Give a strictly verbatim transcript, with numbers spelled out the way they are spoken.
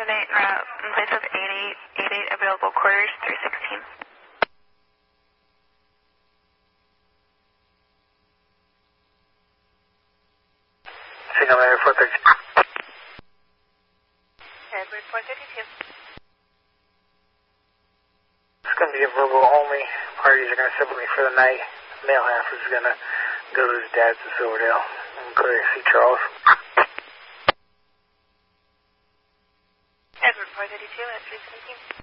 seven eight en route in place of eight eight, eight eight available quarters, three sixteen. Signal Air four thirty-two. Edward four thirty-two. It's going to be a verbal only. Parties are going to separate me for the night. Male half is going to go to his dad's in Silverdale. I'm clear to see Charles. Edward four thirty-two at three seventeen.